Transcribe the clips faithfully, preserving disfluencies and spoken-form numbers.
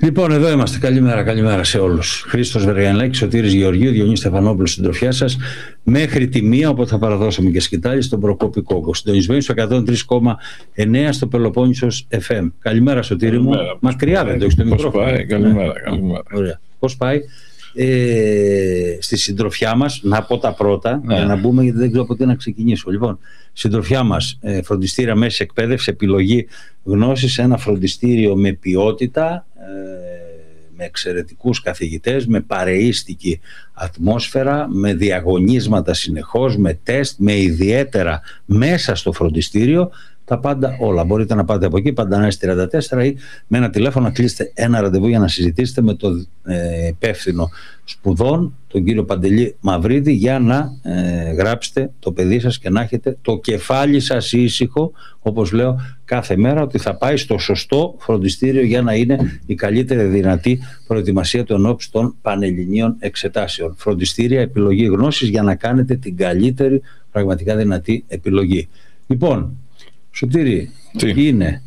Λοιπόν, εδώ είμαστε. Καλημέρα, καλημέρα σε όλους. Χρήστος Βεργανλάκης, Σωτήρης Γεωργίου, Διονύη Στεφανόπουλος, συντροφιά σας. Μέχρι τη μία, οπότε θα παραδώσουμε και σκητάλη στον Προκόπη Κόκο. Συντονισμένοι στο εκατόν τρία κόμμα εννέα στο Πελοπόννησος εφ εμ. Καλημέρα, Σωτήρη μου. Μακριά δεν το έχεις το μικρόφωνο. Πώς πάει, καλημέρα, καλημέρα. Ωραία. Πώς πάει. Ε, στη συντροφιά μας, να πω τα πρώτα, ναι, για να μπούμε, γιατί δεν ξέρω από τι να ξεκινήσω. Λοιπόν, συντροφιά μας, ε, φροντιστήρια μέσης εκπαίδευσης, επιλογή γνώσης, ένα φροντιστήριο με ποιότητα, ε, με εξαιρετικούς καθηγητές, με παρεΐστικη ατμόσφαιρα, με διαγωνίσματα συνεχώς, με τεστ, με ιδιαίτερα μέσα στο φροντιστήριο. Τα πάντα όλα. Μπορείτε να πάτε από εκεί, Παντανάης τριάντα τέσσερα, ή με ένα τηλέφωνο να κλείσετε ένα ραντεβού για να συζητήσετε με τον ε, υπεύθυνο σπουδών, τον κύριο Παντελή Μαυρίδη, για να ε, γράψετε το παιδί σας και να έχετε το κεφάλι σας ήσυχο, όπως λέω κάθε μέρα, ότι θα πάει στο σωστό φροντιστήριο για να είναι η καλύτερη δυνατή προετοιμασία του ενόψει των πανελληνίων εξετάσεων. Φροντιστήρια, επιλογή γνώσης, για να κάνετε την καλύτερη πραγματικά δυνατή επιλογή. Λοιπόν, Σωτήρη, τι είναι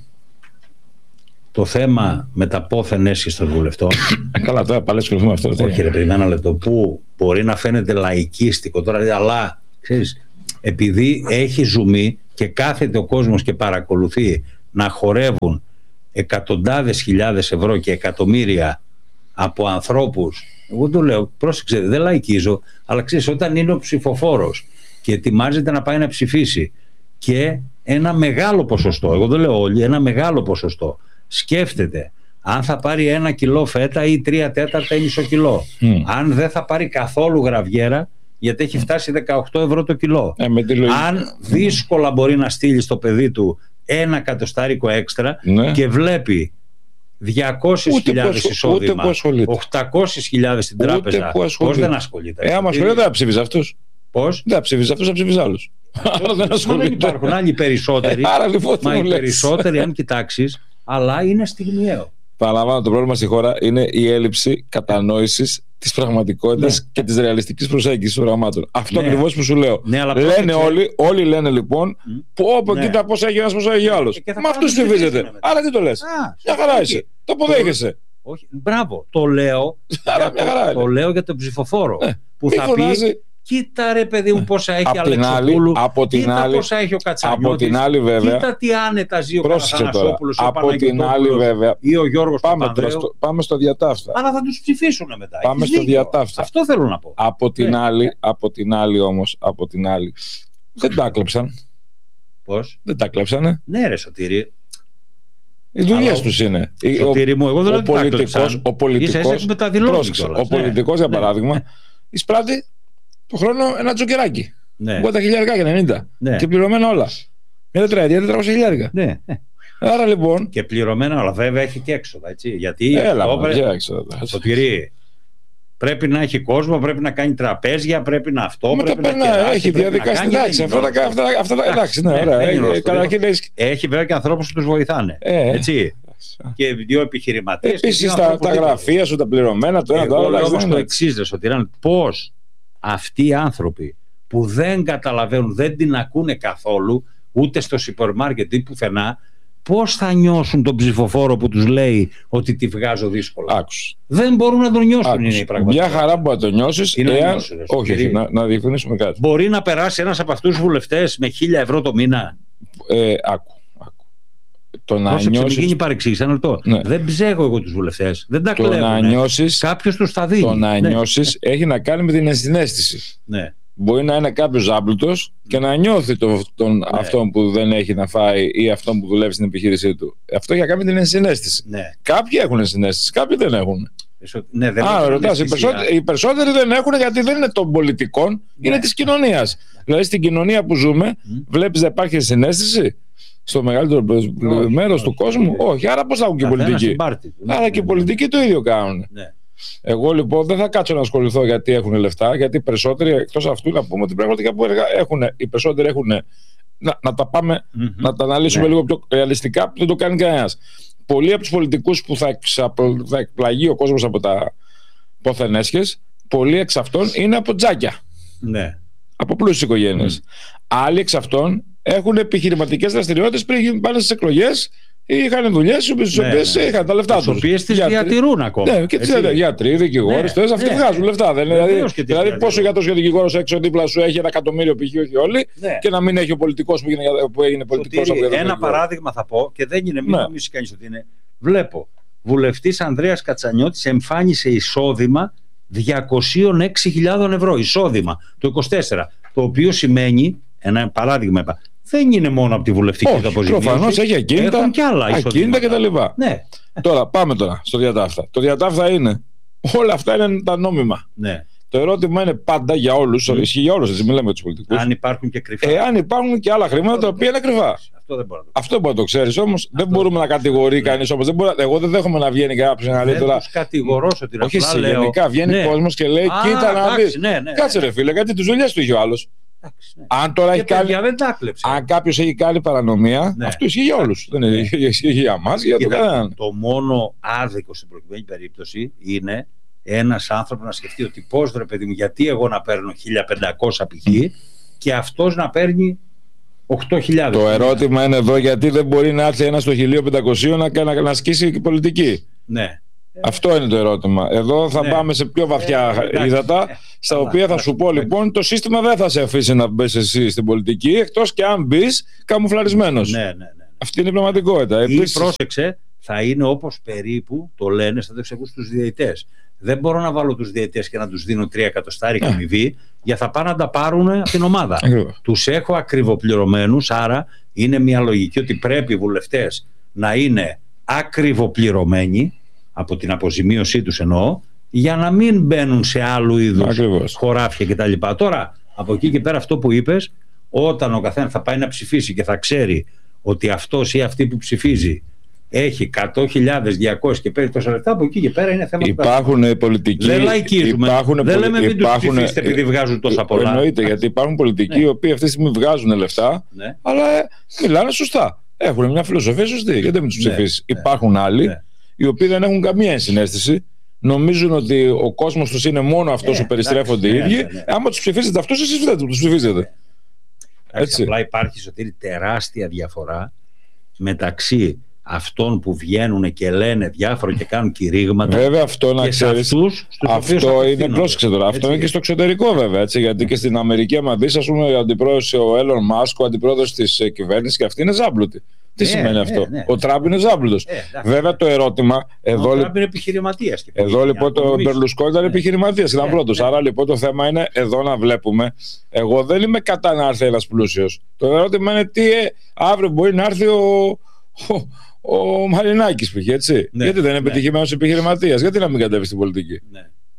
το θέμα με τα πόθεν έσχες των βουλευτών? Καλά, τώρα πάλι ασχοληθούμε με αυτό. Όχι ρε παιδί, ένα λεπτό, που μπορεί να φαίνεται λαϊκίστικο τώρα, αλλά ξέρεις, επειδή έχει ζουμί και κάθεται ο κόσμος και παρακολουθεί να χορεύουν εκατοντάδες χιλιάδες ευρώ και εκατομμύρια από ανθρώπους, εγώ το λέω, πρόσεξε, δεν λαϊκίζω, αλλά ξέρεις, όταν είναι ο ψηφοφόρος και ετοιμάζεται να πάει να ψηφίσει και ένα μεγάλο ποσοστό, εγώ δεν λέω όλοι, ένα μεγάλο ποσοστό σκέφτεται αν θα πάρει ένα κιλό φέτα ή τρία τέταρτα ή μισό κιλό, mm. αν δεν θα πάρει καθόλου γραβιέρα γιατί έχει φτάσει δεκαοκτώ ευρώ το κιλό, ε, αν δύσκολα μπορεί να στείλει στο παιδί του ένα κατοστάρικο έξτρα, ναι, και βλέπει διακόσιες χιλιάδες εισόδημα, οκτακόσιες χιλιάδες στην τράπεζα, πώς δεν ασχολείται? Ε, άμα ασχολείται δεν θα ψήφιζε αυτούς. Πώς? Δεν θα ψήφιζε αυτούς, θα ψήφιζε άλλους. Μα δεν υπάρχουν άλλοι περισσότεροι. Άρα, λοιπόν, μα οι περισσότεροι, αν κοιτάξεις, αλλά είναι στιγμιαίο. Παραλαμβάνω, το πρόβλημα στη χώρα είναι η έλλειψη κατανόησης της πραγματικότητας, ναι, και της ρεαλιστικής προσέγγισης των πραγμάτων. Αυτό, ναι, ακριβώς που σου λέω. Ναι, λένε πρόσεξε. όλοι, όλοι λένε λοιπόν, mm. πω, πω, ναι, κοίτα πώς έχει ένας, πώς έχει άλλος. Μα αυτούς ψηφίζετε. Άρα τι το λες? Μια χαρά είσαι. Το αποδέχεσαι. Όχι, μπράβο. Το λέω, για το, το λέω για τον ψηφοφόρο, ναι, που θα πει, κοίτα ρε παιδί μου πόσα έχει Αλεξοπούλου, κοίτα άλλη, πόσα έχει ο Κατσανιώτης, από την άλλη, βέβαια, κοίτα τι άνετα ζει ο Καραθανασόπουλος, ο από την άλλη, βέβαια, ή ο Γιώργος πάμε, στο, πάμε στο διατάφτα. Αλλά θα τους ψηφίσουν μετά. Πάμε στο διατάφτα. Αυτό θέλω να πω. Από την, yeah. άλλη, από την άλλη όμως, από την άλλη, δεν τα κλέψαν. Πώς? Δεν τα κλέψανε. Ναι ρε Σωτήρη. Οι δουλειές τους είναι. Σωτήρη μου, εγώ δεν ο πολιτικός, ο πολιτικός, ο πολιτικός, για παράδειγμα, εισπράττει το χρόνο ένα τζοκεράκι. Ναι. οκτώ χιλιάρικα και ενενήντα. Ναι. Και πληρωμένα όλα. Μια τετραετία τετρακόσια χιλιάρικα. Ναι. Άρα λοιπόν. Και πληρωμένα όλα, βέβαια έχει και έξοδα. Έτσι. Γιατί Έλα, αυτό πρέ... Σωτηρί, πρέπει να έχει κόσμο, πρέπει να κάνει τραπέζια, πρέπει να αυτό. Με πρέπει το να κεράσει, έχει διαδικασία. Εντάξει, αυτά τα. Αυτά, αυτά, εντάξει, ναι, ωραία. Έχει βέβαια και ανθρώπους που τους βοηθάνε. Έτσι. Και δύο επιχειρηματίες. Επίσης τα, τα γραφεία σου, τα πληρωμένα, το ένα το άλλο. Όμως το εξής, Σωτηρί, πώς αυτοί οι άνθρωποι που δεν καταλαβαίνουν, δεν την ακούνε καθόλου, ούτε στο σούπερ μάρκετ ή πουθενά, πώς θα νιώσουν τον ψηφοφόρο που τους λέει ότι τη βγάζω δύσκολα? Άκουσε. Δεν μπορούν να τον νιώσουν. Άκουσε. Είναι η πραγματικότητα. Μια χαρά που να το νιώσεις. Είναι εάν... νιώσουν, όχι, όχι, να, να διευκρινίσουμε κάτι. Μπορεί να περάσει ένας από αυτούς τους βουλευτές με χίλια ευρώ το μήνα? Ε, άκου. Το να Πρόσεξε, νιώσεις... μην γίνει παρεξήγηση, ένα λεπτό. Ναι. Δεν ψέγω εγώ τους βουλευτές. Δεν τα κλέβουνε. Κάποιος τους τα δίνει. Το να ναι. νιώσεις έχει να κάνει με την ενσυναίσθηση. Ναι. Μπορεί να είναι κάποιος ζάμπλουτος και να νιώθει το, τον, ναι. αυτόν που δεν έχει να φάει ή αυτόν που δουλεύει στην επιχείρησή του. Αυτό έχει να κάνει με την ενσυναίσθηση. Ναι. Κάποιοι έχουν ενσυναίσθηση, κάποιοι δεν έχουν. Ναι, δεν Α, ρωτάς, οι, περισσότεροι, οι περισσότεροι δεν έχουν, γιατί δεν είναι των πολιτικών, ναι. είναι της κοινωνίας. Ναι. Δηλαδή στην κοινωνία που ζούμε, mm. βλέπεις να υπάρχει συναίσθηση στο μεγαλύτερο μέρος του κόσμου? Όχι, άρα πώς θα έχουν και οι πολιτικοί? Άρα και οι πολιτικοί το ίδιο κάνουν. Εγώ λοιπόν δεν θα κάτσω να ασχοληθώ γιατί έχουν λεφτά, γιατί οι περισσότεροι, εκτός αυτού, να πούμε ότι πραγματικά που έχουν, οι περισσότεροι έχουν. Να, να τα πάμε, mm-hmm. να τα αναλύσουμε yeah. λίγο πιο ρεαλιστικά, που δεν το κάνει κανένας. Πολλοί από τους πολιτικούς που θα, θα εκπλαγεί ο κόσμος από τα πόθεν έσχες, πολλοί εξ αυτών είναι από τζάκια. Ναι. Από πλούσιες οικογένειες. Mm. Άλλοι εξ αυτών έχουν επιχειρηματικές δραστηριότητες πριν πάνε στις εκλογές είχαν δουλειές στις Ναι, οποίες ναι. είχαν τα λεφτά τους. Τις οποίες τις διατηρούν ακόμα. Ναι, και τις γιατροί, δικηγόρες, Ναι, αυτοί ναι. βγάζουν λεφτά. Δεν είναι, δηλαδή, Βεβαίως και τις δηλαδή διατηρούν. πόσο γιατρός και ο δικηγόρος έξω δίπλα σου έχει ένα εκατομμύριο π.χ. όχι όλοι, Ναι. και να μην έχει ο πολιτικός που, έγινε, που έγινε πολιτικός Σωτήρη, από ένα παράδειγμα θα πω και δεν είναι, μην Ναι. νομίζει κανείς ότι είναι. Βλέπω, βουλευτής Ανδρέας Κατσανιώτης εμφάνισε εισόδημα διακόσιες έξι χιλιάδες ευρώ. Εισόδημα το είκοσι τέσσερα. Το οποίο σημαίνει, ένα παράδειγμα είπα, δεν είναι μόνο από τη βουλευτική Όχι, αποζημίωση. προφανώς έχει ακίνητα, Έχουν και άλλα ακίνητα εισοδήματα. κτλ. Ναι, Τώρα πάμε τώρα στο διατάφτα. Το διατάφτα είναι, όλα αυτά είναι τα νόμιμα. ναι. Το ερώτημα είναι πάντα για όλους, mm. ισχύει για όλους, έτσι μιλάμε για τους πολιτικούς. Αν υπάρχουν και κρυφά. Εάν υπάρχουν και άλλα χρήματα τα οποία είναι κρυφά. Αυτό δεν μπορεί να το Αυτό μπορεί να το ξέρεις όμως. Δεν μπορούμε να κατηγορεί ναι. κανείς όμως. Δεν μπορεί... Εγώ δεν δέχομαι να βγαίνει κάποιος να λέει Δεν τώρα. τους κατηγορώ ότι Όχι εσύ, γενικά βγαίνει ναι. κόσμος και λέει: Α, κοίτα να εντάξει, δεις. ναι, ναι. Κάτσε ρε φίλε, γιατί τις δουλειές του είχε ο άλλος. Εντάξει, ναι. Αν τώρα Και έχει κάνει. παιδιά δεν τα κλέψε. Αν κάποιος έχει κάνει παρανομία, Ναι. αυτό ισχύει για όλους. Δεν είναι- ισχύει για εμάς, για τον Κοίτα, κανέναν. το μόνο άδικο στην προκειμένη περίπτωση είναι ένας άνθρωπος να σκεφτεί ότι πώς ρε παιδί μου, γιατί εγώ να παίρνω χίλια πεντακόσια π.χ. και αυτός να παίρνει οκτώ χιλιάδες. Το ερώτημα είναι εδώ γιατί δεν μπορεί να έρθει ένα στο χίλια πεντακόσια να, να, να ασκήσει και πολιτική. Ναι. Αυτό είναι το ερώτημα. Εδώ θα Ναι. πάμε σε πιο βαθιά Ε, εντάξει. ύδατα, Ε, στα καλά, οποία θα εντάξει, σου πω εντάξει. λοιπόν: το σύστημα δεν θα σε αφήσει να μπει εσύ στην πολιτική, εκτός και αν μπει καμουφλαρισμένος. Ναι, ναι, ναι. Αυτή είναι η πραγματικότητα. Ή Επίσης, πρόσεξε, θα είναι όπως περίπου το λένε, θα το έχεις ακούσει τους διαιτητές. Δεν μπορώ να βάλω τους διαιτητές και να τους δίνω τρία εκατοστάρικα Ναι. αμοιβή, για θα πάνε να τα πάρουν από την ομάδα. Ακριβώς. Τους έχω ακριβοπληρωμένους, άρα είναι μια λογική ότι πρέπει οι βουλευτές να είναι ακριβοπληρωμένοι, από την αποζημίωσή τους εννοώ, για να μην μπαίνουν σε άλλου είδους Ακριβώς. χωράφια κτλ. Τώρα, από εκεί και πέρα αυτό που είπες, όταν ο καθένας θα πάει να ψηφίσει και θα ξέρει ότι αυτός ή αυτή που ψηφίζει έχει εκατό χιλιάδες διακόσιες και παίρνει τόσα λεφτά, από εκεί και πέρα είναι θέμα του Υπάρχουν πολιτικοί. Δεν λαϊκίζουμε. υπάρχουν Δεν πολι- λέμε μην τους υπάρχουν- ψηφίσετε επειδή βγάζουν τόσα πολλά. Εννοείται, γιατί υπάρχουν πολιτικοί Ναι. οι οποίοι αυτή τη στιγμή βγάζουν λεφτά, Ναι. αλλά ε, μιλάνε σωστά. Έχουν μια φιλοσοφία σωστή. Γιατί δεν μην του Ναι, ψηφίσει. ναι. Υπάρχουν άλλοι Ναι. οι οποίοι δεν έχουν καμία ενσυναίσθηση. Νομίζουν ότι ο κόσμος τους είναι μόνο αυτός Ναι, που περιστρέφονται οι εντάξει, ίδιοι. ναι, ναι, ναι. Άμα τους ψηφίζετε αυτούς, εσείς δεν τους ψηφίζετε. Έτσι. Απλά υπάρχει, Σωτήρη, τεράστια διαφορά μεταξύ αυτών που βγαίνουν και λένε διάφορα και κάνουν κηρύγματα Βέβαια, αυτό να και σε ξέρεις. αυτούς στους οποίους Αυτό είναι, απευθύνονται. πρόσεξε τώρα, αυτό Έτσι. είναι και στο εξωτερικό βέβαια. Έτσι, γιατί και στην Αμερική, άμα δεις, ας πούμε, ο αντιπρόεδρος, ο Έλλον Μάσκ, ο αντιπρόεδρος της ε, κυβέρνησης, και αυτοί είναι ζάμπλουτοι. Τι Ναι, σημαίνει ναι, αυτό? ναι. Ο Τραμπ είναι ζάμπλουτος. Ε, εντάξει. Βέβαια το ερώτημα, εδώ, Ο λι- Τραμπ είναι επιχειρηματίας και εδώ πήγε λοιπόν για το να Μπερλουσκόνη ήταν Ναι. επιχειρηματίας, ήταν Ναι, πρώτος. ναι. Άρα λοιπόν το θέμα είναι εδώ να βλέπουμε. Εγώ δεν είμαι κατά να έρθει ένας πλούσιος. Το ερώτημα είναι τι ε, αύριο μπορεί να έρθει ο, ο, ο Μαρινάκης, π.χ. έτσι. Ναι, Γιατί δεν είναι ναι. επιτυχημένος επιχειρηματίας, γιατί να μην κατέβει στην πολιτική. Ναι.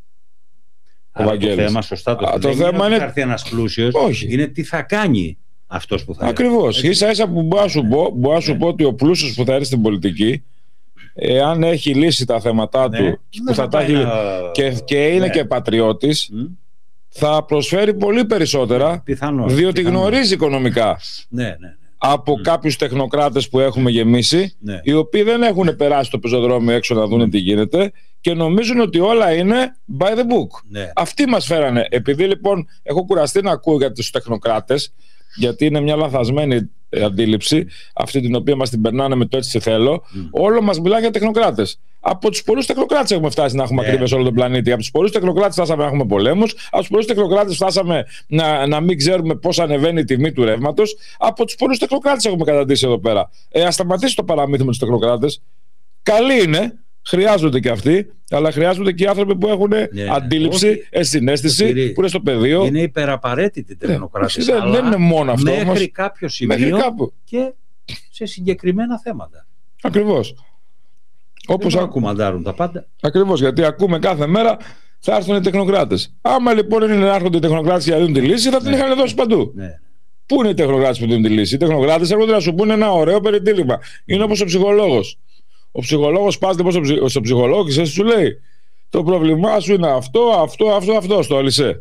Ο Άρα το Βαγγέλης. θέμα, σωστά το, Α, δεν το θέμα ότι είναι- θα έρθει ένας πλούσιος, Όχι. είναι τι θα κάνει αυτός που θα έρθει. Ακριβώς. Έτσι. Ίσα ίσα που μπορώ να σου Ναι. πω, μπορώ να σου Ναι. πω ότι ο πλούσιος που θα έρθει στην πολιτική, εάν έχει λύσει τα θέματα Ναι. του Δεν που θα θα τα πάει έχει, να- και, και είναι Ναι. και πατριώτης, Μμ. θα προσφέρει πολύ περισσότερα, Πιθανώς, διότι πιθανώς. γνωρίζει οικονομικά Ναι, ναι, ναι. από κάποιους τεχνοκράτες που έχουμε γεμίσει, Ναι. οι οποίοι δεν έχουν περάσει το πεζοδρόμιο έξω να δουν τι γίνεται και νομίζουν ότι όλα είναι by the book. Ναι. Αυτοί μας φέρανε. Επειδή λοιπόν έχω κουραστεί να ακούω για τους τεχνοκράτες, γιατί είναι μια λαθασμένη ε, αντίληψη, αυτή την οποία μας την περνάνε με το έτσι θέλω, Mm. όλο μας μιλάνε για τεχνοκράτες. Από τους πολλούς τεχνοκράτες έχουμε φτάσει να έχουμε Ναι. ακρίβειες σε όλο τον πλανήτη. Από τους πολλούς τεχνοκράτες φτάσαμε να έχουμε πολέμους. Από τους πολλούς τεχνοκράτες φτάσαμε να, να μην ξέρουμε πώς ανεβαίνει η τιμή του ρεύματος. Από τους πολλούς τεχνοκράτες έχουμε καταντήσει εδώ πέρα. Ε, ας σταματήσει το παραμύθι με τους τεχνοκράτες. Καλοί είναι, χρειάζονται και αυτοί, αλλά χρειάζονται και οι άνθρωποι που έχουν ναι. αντίληψη, Όχι. ενσυναίσθηση, Κύριε, που είναι στο πεδίο. Είναι υπεραπαραίτητοι τεχνοκράτες. δεν- δεν είναι μόνο αυτό μέχρι όμως. κάποιο Μέχρι σημείο κάπου. και σε συγκεκριμένα θέματα. Ακριβώς. Όπως Δεν ακού... κουμαντάρουν τα πάντα. Ακριβώς, γιατί ακούμε κάθε μέρα θα έρθουν οι τεχνοκράτες. Άμα λοιπόν είναι να έρχονται οι τεχνοκράτες για να δίνουν τη λύση, θα την Ναι. είχαν δώσει παντού. Ναι. Πού είναι οι τεχνοκράτες που δίνουν τη λύση? Οι τεχνοκράτες έρχονται να σου πούνε ένα ωραίο περιτύλιγμα. Είναι όπως ο ψυχολόγος. Ο ψυχολόγος πας λοιπόν στο, ψυχ... στο ψυχολόγο και σου λέει: το πρόβλημά σου είναι αυτό, αυτό, αυτό, αυτό. Στο αλυσέ.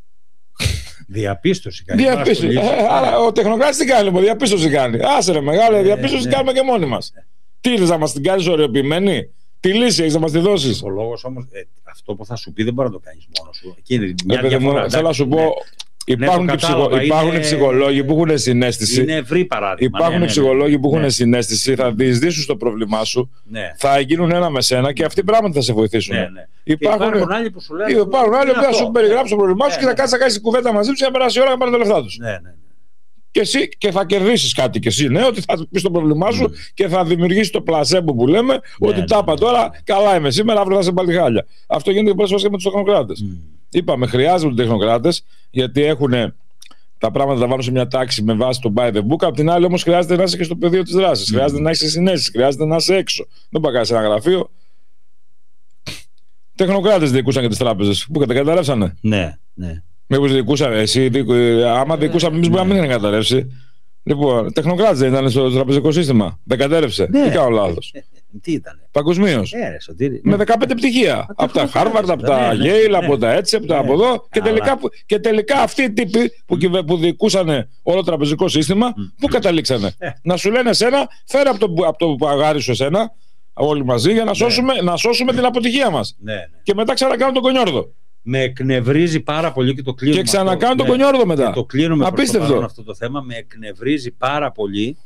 Διαπίστωση κάνει. Διαπίστωση. Βάζει το λύση. Ε, άρα ο τεχνοκράτης τι κάνει λοιπόν? Διαπίστωση κάνει. Άσε ρε μεγάλε, Ε, διαπίστωση ναι. κάνουμε και μόνοι μας. Τι ήθελες να μας την κάνεις οριοποιημένη? Τι λύση έχεις να μας τη Ο δώσεις? ψυχολόγος όμως, ε, αυτό που θα σου πει δεν μπορεί να το κάνεις μόνος σου. Εκεί είναι μια Ε, παιδί μου, διαφορά. θέλω να σου πω, Ναι. Υπάρχουν, ναι, και ψυχο... υπάρχουν είναι... ψυχολόγοι που έχουν συναίσθηση. Είναι ευρύ παράδειγμα. Υπάρχουν ναι, ναι, ψυχολόγοι ναι, που έχουν ναι. συναίσθηση, θα διεισδύσουν στο πρόβλημά σου, ναι. θα γίνουν ένα με σένα και αυτοί πράγματι θα σε βοηθήσουν. Ναι, ναι. Υπάρχουν... υπάρχουν άλλοι που σου λένε. Υπάρχουν άλλοι που θα σου περιγράψουν το πρόβλημά σου ναι, και θα ναι. κάτσει να κάνει κουβέντα μαζί του και να περάσει η ώρα να πάρει τα λεφτά του. Ναι, ναι. Και εσύ και θα κερδίσει κάτι κι εσύ, ναι, ότι θα πει το πρόβλημά σου mm. και θα δημιουργήσει το πλασέμπο που λέμε, ναι, ότι ναι, τάπα ναι, τώρα, ναι. καλά είμαι σήμερα, αύριο θα σε πάλι χάλια. Αυτό γίνεται πολλές φορές και με τους τεχνοκράτες. Mm. Είπαμε, χρειάζονται τους τεχνοκράτες, γιατί έχουν τα πράγματα να βάλουν σε μια τάξη με βάση το by the book. Απ' την άλλη, όμως, χρειάζεται να είσαι και στο πεδίο της δράσης. Mm. Χρειάζεται να είσαι συνέστηση, χρειάζεται να είσαι έξω. Δεν πάει σε ένα γραφείο. Τεχνοκράτες διοικούσαν και τις τράπεζες. Πού καταρρεύσανε. Ναι, ναι. Μήπως διοικούσαν εσύ, διοικου... άμα διοικούσαμε εμείς μπορεί να μην είναι καταρρεύσει. Λοιπόν, τεχνοκράτες δεν ήταν στο τραπεζικό σύστημα. Δεν κατέρευσε. Ναι. Τι κάνω λάθος. Τι ήταν. Παγκοσμίως. Ναι, με δεκαπέντε πτυχία. Από τα Harvard, από τα Yale, από τα έτσι, από τα από εδώ. Και τελικά, και τελικά αυτοί οι τύποι που, που διοικούσαν όλο το τραπεζικό σύστημα, πού καταλήξανε. Να σου λένε εσένα, φέρε από το, από το παγάρι σου εσένα, όλοι μαζί, για να σώσουμε, να σώσουμε την αποτυχία μας. Και μετά ξανακάνουν τον κονιόρδο. Με εκνευρίζει πάρα πολύ και το κλείνουμε. Και ξανακάνω τον κονιόρδο μετά. Και το κλείνουμε. Απίστευτο. Αυτό το θέμα με εκνευρίζει πάρα πολύ.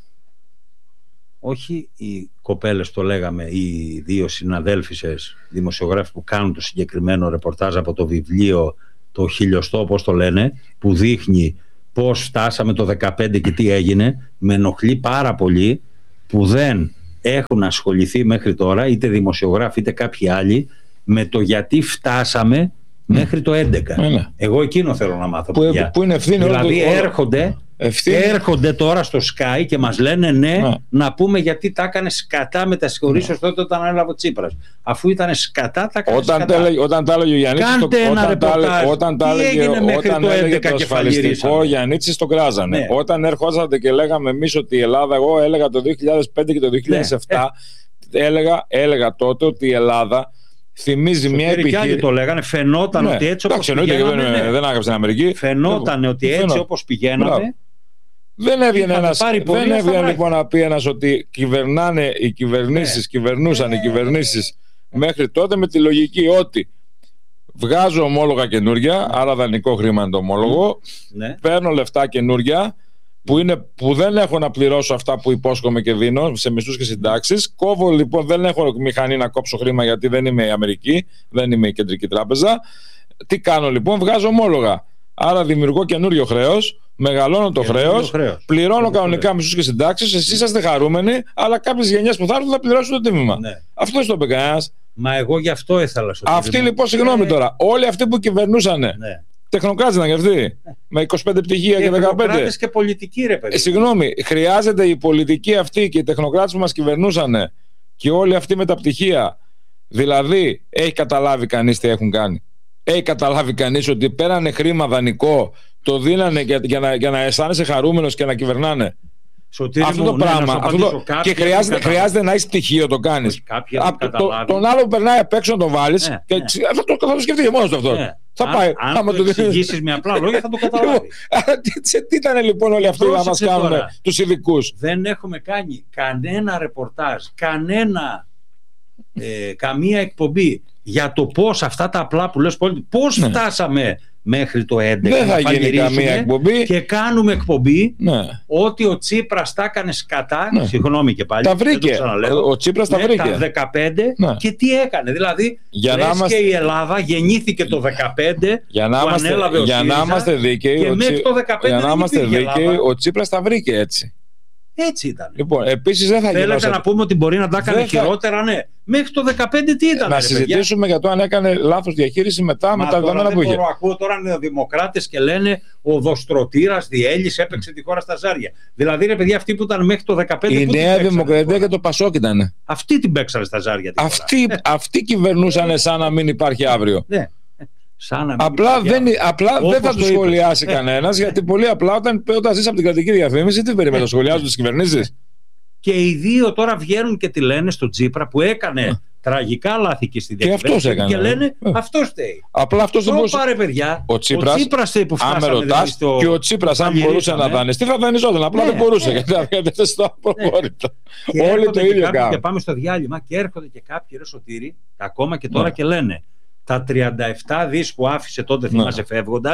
Όχι οι κοπέλες, το λέγαμε, οι δύο συναδέλφισες δημοσιογράφοι που κάνουν το συγκεκριμένο ρεπορτάζ από το βιβλίο το χιλιοστό, όπως το λένε, που δείχνει πώς φτάσαμε το δεκαπέντε και τι έγινε. Με ενοχλεί πάρα πολύ που δεν έχουν ασχοληθεί μέχρι τώρα, είτε δημοσιογράφοι είτε κάποιοι άλλοι, με το γιατί φτάσαμε μέχρι το έντεκα. Mm. Εγώ εκείνο θέλω να μάθω. Που, που είναι ευθύνη. Δηλαδή όλο, έρχονται, έρχονται τώρα στο Sky και μας λένε ναι, mm. να πούμε γιατί τα έκανε σκατά με τα συγχωρήσεως mm. τότε όταν έλαβε ο Τσίπρας. Αφού ήταν σκατά, τα έκανε όταν σκατά. Τέλε, όταν τα έλεγε ο Γιαννίτσης, κάντε το, ένα όταν ρεπορτάζ. Όταν τα έλεγε, όταν το έλεγε το ασφαλιστικό, ο Γιαννίτσης το κράζανε. Ναι. Όταν ερχόσατε και λέγαμε εμείς ότι η Ελλάδα, εγώ έλεγα το δύο χιλιάδες πέντε και το δύο χιλιάδες επτά, ναι. έλεγα, έλεγα τότε ότι η Ελλάδα θυμίζει μια επιχείρηση. Το λέγανε, φαινόταν ναι. ότι έτσι όπως πηγαίναμε. Ναι. Δεν, δεν άγραψε στην Αμερική. Φαινόταν ότι έτσι Φαινό. όπως πηγαίναμε. Μπράβο. Δεν έβγαινε ένας, δεν έβγαινε λοιπόν να πει ένας ότι κυβερνάνε οι κυβερνήσεις, ναι. κυβερνούσαν ναι. οι κυβερνήσεις μέχρι τότε με τη λογική ότι βγάζω ομόλογα καινούρια, άρα δανεικό χρήμα είναι το ομόλογο, ναι. παίρνω λεφτά καινούρια. Που, είναι, που δεν έχω να πληρώσω αυτά που υπόσχομαι και δίνω σε μισθούς και συντάξεις. Κόβω λοιπόν, δεν έχω μηχανή να κόψω χρήμα γιατί δεν είμαι η Αμερική, δεν είμαι η Κεντρική Τράπεζα. Τι κάνω λοιπόν, βγάζω ομόλογα. Άρα δημιουργώ καινούριο χρέος, μεγαλώνω το χρέος, χρέος, πληρώνω κανονικά μισθούς και συντάξεις. Εσείς είσαστε χαρούμενοι, αλλά κάποιες γενιές που θα έρθουν θα πληρώσουν το τίμημα. Ναι. Αυτό δεν το είπε κανένας. Μα εγώ γι' αυτό ήθελα. Αυτοί λοιπόν, συγγνώμη ε... τώρα, όλοι αυτοί που κυβερνούσαν. Ναι. Τεχνοκράτες ήταν και αυτοί. Με είκοσι πέντε πτυχία και, και δεκαπέντε. Τεχνοκράτες και πολιτικοί, ρε παιδί. Ε, συγγνώμη, χρειάζεται οι πολιτικοί αυτοί και οι τεχνοκράτες που μας κυβερνούσαν και όλοι αυτοί με τα πτυχία. Δηλαδή, έχει καταλάβει κανείς τι έχουν κάνει. Έχει καταλάβει κανείς ότι πέρανε χρήμα δανεικό, το δίνανε για, για, να, για να αισθάνεσαι χαρούμενος και να κυβερνάνε. Σωτήρι αυτό μου, το πράγμα. Ναι, αυτό το... Και χρειάζεται, χρειάζεται να έχει πτυχίο το κάνει. Το, τον άλλο που περνάει απ' έξω να τον βάλει. Ναι, και ναι. Θα, το, θα το σκεφτεί και μόνο του αυτό. Ναι. Θα αν, πάει. Αν, αν το, το εξηγήσει με απλά λόγια θα το καταλάβει. τι, τι ήταν λοιπόν όλοι αυτοί να μα κάνουν του ειδικού. Δεν έχουμε κάνει κανένα ρεπορτάζ, κανένα, ε, καμία εκπομπή για το πώς αυτά τα απλά που λες πολίτη, πώς ναι. φτάσαμε μέχρι το έντεκα. Δεν θα γίνει καμία εκπομπή. Και κάνουμε εκπομπή ναι. ότι ο Τσίπρας τα έκανε σκατά. Ναι. Συγγνώμη και πάλι. Τα βρήκε. Ο, ο Τσίπρας τα βρήκε. Τα δεκαπέντε ναι. και τι έκανε. Δηλαδή, για λες είμαστε... και η Ελλάδα γεννήθηκε το δεκαπέντε. Για να είμαστε, για να είμαστε δίκαιοι. Και μέχρι το δεκαπέντε για να είμαστε δίκαιοι, ο Τσίπρας τα βρήκε έτσι. Έτσι ήταν. Λοιπόν, επίσης δεν θα Θέλετε γινόσα... να πούμε ότι μπορεί να τα έκανε χειρότερα, ναι. Μέχρι το δεκαπέντε τι ήταν. Να ρε, συζητήσουμε παιδιά. Για το αν έκανε λάθος διαχείριση μετά με τα δεδομένα που είχε. Ακούω τώρα νεοδημοκράτες και λένε ο Δοστρωτήρας διέλυσε, έπαιξε τη χώρα στα ζάρια. Δηλαδή, ρε παιδιά, αυτοί που ήταν μέχρι το δεκαπέντε. Η Νέα Δημοκρατία και το Πασόκ ήταν. Αυτοί την παίξανε στα ζάρια. Αυτοί, αυτοί κυβερνούσαν σαν να μην υπάρχει αύριο. Ναι. Απλά δεν, απλά δεν θα το σχολιάσει κανένας, γιατί πολύ απλά όταν, όταν ζεις από την κρατική διαφήμιση, τι περιμένει να σχολιάζουν τις κυβερνήσεις. Και οι δύο τώρα βγαίνουν και τη λένε στον Τσίπρα που έκανε τραγικά λάθη και στη διακυβέρνηση και, και λένε αυτός φταίει. Απλά αυτός δεν μπορούσε. Πάρε παιδιά, ο Τσίπρας, ο Τσίπρας φταίει που φτάσαμε. Αν με ρωτάς, στο... και ο Τσίπρας αν μπορούσε να δανειστεί θα δανειζόταν. Απλά δεν μπορούσε γιατί δεν στο απροχώρητο. Όλοι το ίδιο κάνουν. Και πάμε στο διάλειμμα και έρχονται και κάποιοι ρε Σωτήρη, ακόμα και τώρα και λένε τα τριάντα επτά δις που άφησε τότε, θυμάσαι, φεύγοντας,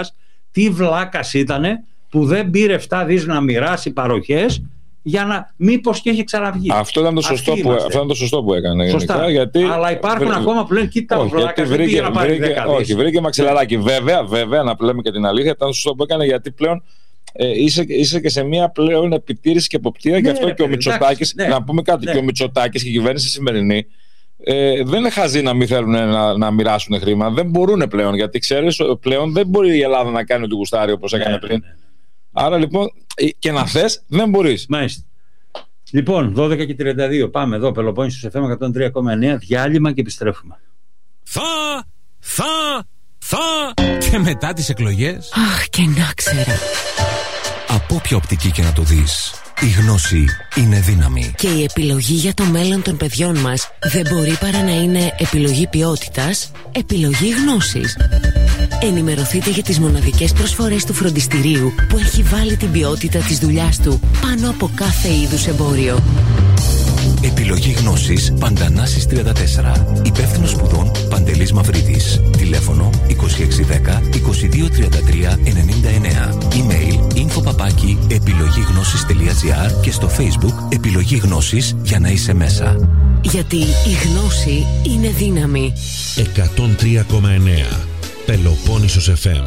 τι βλάκας ήτανε που δεν πήρε επτά δις να μοιράσει παροχές για να μήπως και έχει ξαναβγεί. Αυτό ήταν το σωστό, που, αυτό ήταν το σωστό που έκανε. Σωστά. Γενικά, γιατί... Αλλά υπάρχουν βρε... ακόμα που λένε κοίτα ο βλάκας βρήκε, δεν πήγε να πάρει δέκα δις. Όχι, βρήκε μαξιλαράκι. Βέβαια, βέβαια, να λέμε και την αλήθεια, ήταν το σωστό που έκανε, γιατί πλέον ε, είσαι, είσαι και σε μια πλέον επιτήρηση και εποπτεία. Ναι, γι' αυτό ρε, και ο Μητσοτάκης, ναι, να πούμε κάτι, ναι. Και ο Μητσοτάκης και η κυβέρνηση σημερινή ε, δεν είναι χαζοί να μην θέλουν να, να μοιράσουν χρήμα. Δεν μπορούν πλέον, γιατί ξέρεις, πλέον δεν μπορεί η Ελλάδα να κάνει ό,τι γουστάρει όπως έκανε ναι, πριν. Ναι, ναι. Άρα λοιπόν, και να θες, δεν μπορείς. Μάλιστα. Λοιπόν, δώδεκα και τριάντα δύο, πάμε εδώ, Πελοπόννησος εφ εμ εκατόν τρία κόμμα εννέα, διάλειμμα και επιστρέφουμε. Θα, θα, θα και μετά τις εκλογές. Αχ, και να ξέρα. Από όποια οπτική και να το δεις, η γνώση είναι δύναμη. Και η επιλογή για το μέλλον των παιδιών μας δεν μπορεί παρά να είναι επιλογή ποιότητας, επιλογή γνώσης. Ενημερωθείτε για τις μοναδικές προσφορές του φροντιστηρίου που έχει βάλει την ποιότητα της δουλειάς του πάνω από κάθε είδους εμπόριο. Επιλογή γνώσης Παντανάσης τριάντα τέσσερα. Υπεύθυνος σπουδών Παντελής Μαυρίτης. Τηλέφωνο είκοσι έξι δέκα είκοσι δύο τριάντα τρία ενενήντα εννέα. Email info παπάκι επιλογή-γνώσης τελεία τζι άρ και στο Facebook Επιλογή Γνώσης για να είσαι μέσα. Γιατί η γνώση είναι δύναμη. εκατόν τρία κόμμα εννέα Πελοπόννησος εφ εμ.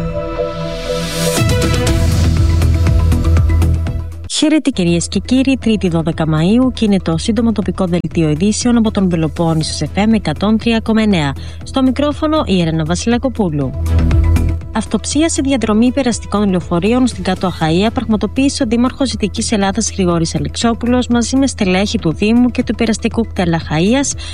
Χαίρετε κυρίες και κύριοι, Τρίτη δώδεκα Μαΐου και είναι το σύντομο τοπικό δελτίο ειδήσεων από τον Πελοπόννησος εφ εμ εκατόν τρία κόμμα εννέα. Στο μικρόφωνο η Έλενα Βασιλακοπούλου. Αυτοψία σε διαδρομή περαστικών λεωφορείων στην Κάτω Αχαΐα πραγματοποίησε ο Δήμαρχος Δυτικής Ελλάδας Γρηγόρης Αλεξόπουλος μαζί με στελέχη του Δήμου και του Περαστικού κτέλ Αχαΐας